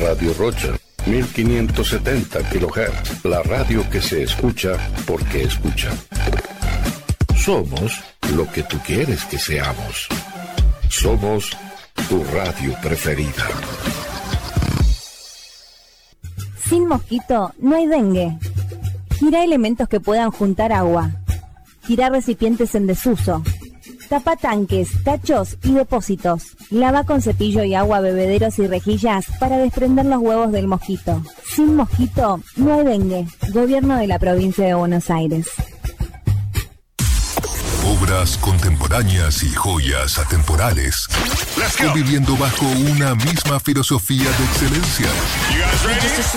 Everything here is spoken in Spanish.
Radio Rocha, 1570 kHz, la radio que se escucha porque escucha. Somos lo que tú quieres que seamos. Somos tu radio preferida. Sin mosquito no hay dengue. Gira elementos que puedan juntar agua. Gira recipientes en desuso. Tapa tanques, tachos y depósitos. Lava con cepillo y agua bebederos y rejillas para desprender los huevos del mosquito. Sin mosquito no hay dengue. Gobierno de la provincia de Buenos Aires. Obras contemporáneas y joyas atemporales, conviviendo bajo una misma filosofía de excelencia.